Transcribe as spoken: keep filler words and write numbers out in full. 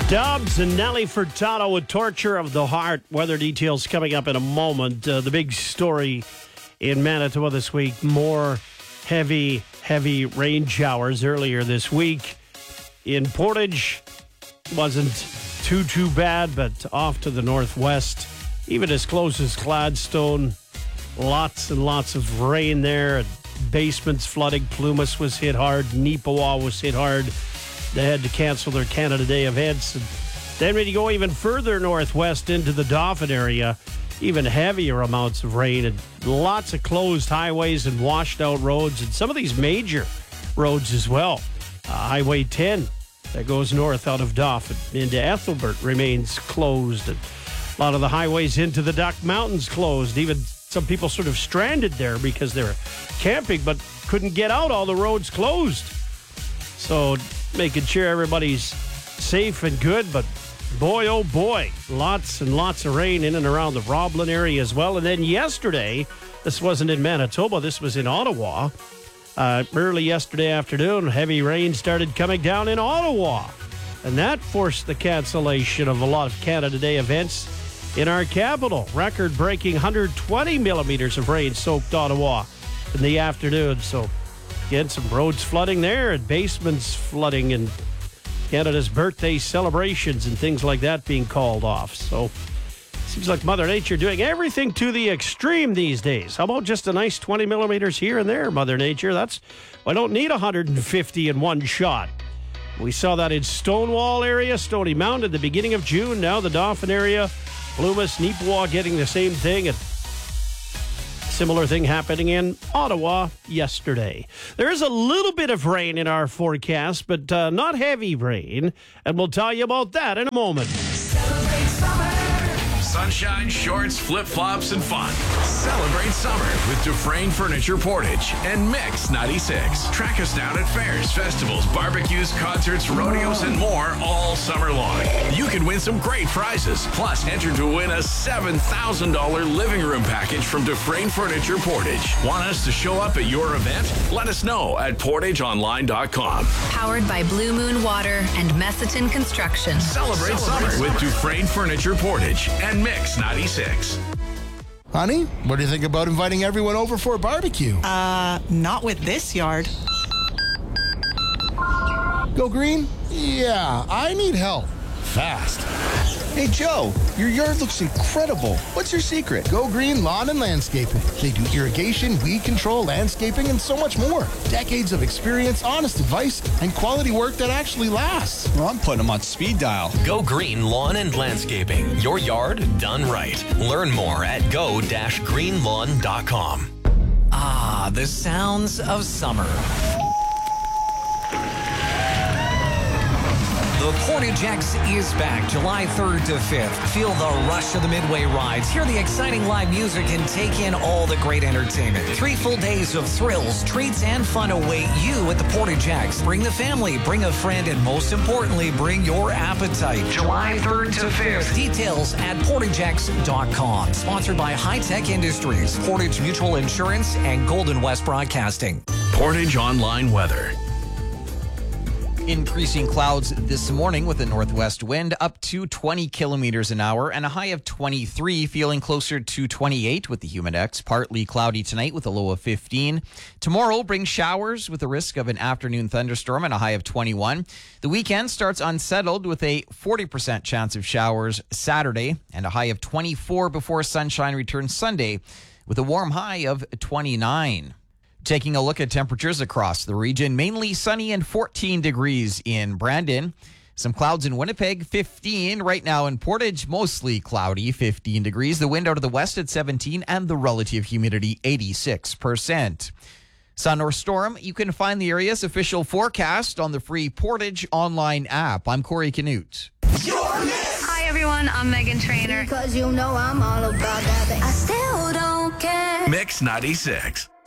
Dubs and Nelly Furtado with Torture of the Heart. Weather details coming up in a moment. Uh, the big story in Manitoba this week, more heavy, heavy rain showers earlier this week. In Portage, wasn't too, too bad, but off to the northwest, even as close as Gladstone, lots and lots of rain there. Basements flooding. Plumas was hit hard. Neepawa was hit hard. They had to cancel their Canada Day events. And then when you go even further northwest into the Dauphin area, even heavier amounts of rain and lots of closed highways and washed out roads, and some of these major roads as well. Uh, Highway ten that goes north out of Dauphin into Ethelbert remains closed. And a lot of the highways into the Duck Mountains closed. Even some people sort of stranded there because they were camping but couldn't get out. All the roads closed. So making sure everybody's safe and good, but boy, oh boy, lots and lots of rain in and around the Roblin area as well. And then yesterday, this wasn't in Manitoba, this was in Ottawa. Uh, early yesterday afternoon, heavy rain started coming down in Ottawa, and that forced the cancellation of a lot of Canada Day events in our capital. Record-breaking one hundred twenty millimeters of rain soaked Ottawa in the afternoon, so again, some roads flooding there and basements flooding and Canada's birthday celebrations and things like that being called off. So seems like Mother Nature doing everything to the extreme these days. How about just a nice twenty millimeters here and there, Mother Nature? That's, I don't need one hundred fifty in one shot. We saw that in Stonewall area, Stony Mountain at the beginning of June. Now the Dauphin area, Plumas, Neepawa getting the same thing, and similar thing happening in Ottawa yesterday. There is a little bit of rain in our forecast, but uh, not heavy rain, and we'll tell you about that in a moment. Celebrate summer. Sunshine, shorts, flip-flops, and fun. Celebrate summer with Dufresne Furniture Portage and Mix ninety-six. Track us down at fairs, festivals, barbecues, concerts, rodeos, and more all summer long. You can win some great prizes. Plus, enter to win a seven thousand dollars living room package from Dufresne Furniture Portage. Want us to show up at your event? Let us know at portage online dot com. Powered by Blue Moon Water and Messiton Construction. Celebrate, Celebrate summer with Dufresne Furniture Portage and Mix ninety-six. Honey, what do you think about inviting everyone over for a barbecue? Uh, not with this yard. Go green? Yeah, I need help. Fast. Hey, Joe, your yard looks incredible. What's your secret? Go Green Lawn and Landscaping. They do irrigation, weed control, landscaping, and so much more. Decades of experience, honest advice, and quality work that actually lasts. Well, I'm putting them on speed dial. Go Green Lawn and Landscaping. Your yard done right. Learn more at go dash green lawn dot com. Ah, the sounds of summer. The Portage X is back July third to fifth. Feel the rush of the Midway rides, hear the exciting live music, and take in all the great entertainment. Three full days of thrills, treats, and fun await you at the Portage X. Bring the family, bring a friend, and most importantly, bring your appetite. July third to fifth. Details at portage x dot com. Sponsored by High Tech Industries, Portage Mutual Insurance, and Golden West Broadcasting. Portage Online Weather. Increasing clouds this morning with a northwest wind up to twenty kilometers an hour and a high of twenty-three, feeling closer to twenty-eight with the Humidex. Partly cloudy tonight with a low of fifteen. Tomorrow brings showers with a risk of an afternoon thunderstorm and a high of twenty-one. The weekend starts unsettled with a forty percent chance of showers Saturday and a high of twenty-four before sunshine returns Sunday with a warm high of twenty-nine. Taking a look at temperatures across the region, mainly sunny and fourteen degrees in Brandon. Some clouds in Winnipeg, fifteen. Right now in Portage, mostly cloudy, fifteen degrees. The wind out of the west at seventeen and the relative humidity, eighty-six percent. Sun or storm, you can find the area's official forecast on the free Portage online app. I'm Corey Canute. Hi, everyone. I'm Megan Trainor. Because you know I'm all about that. I still don't care. Mix ninety-six.